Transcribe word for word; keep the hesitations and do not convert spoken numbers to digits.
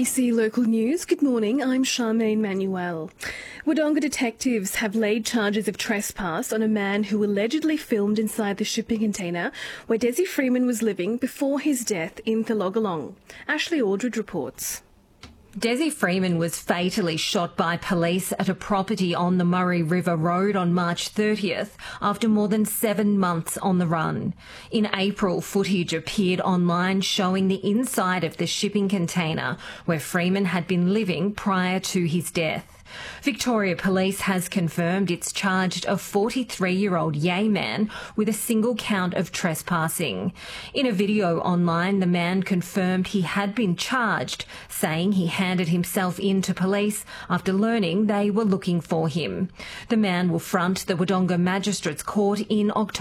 C Local News. Good morning, I'm Charmaine Manuel. Wodonga detectives have laid charges of trespass on a man who allegedly filmed inside the shipping container where Desi Freeman was living before his death in Thaloggalong. Ashley Aldred reports. Desi Freeman was fatally shot by police at a property on the Murray River Road on March thirtieth after more than seven months on the run. In April, footage appeared online showing the inside of the shipping container where Freeman had been living prior to his death. Victoria Police has confirmed it's charged a forty-three-year-old Yay man with a single count of trespassing. In a video online, the man confirmed he had been charged, saying he handed himself in to police after learning they were looking for him. The man will front the Wodonga Magistrates Court in October.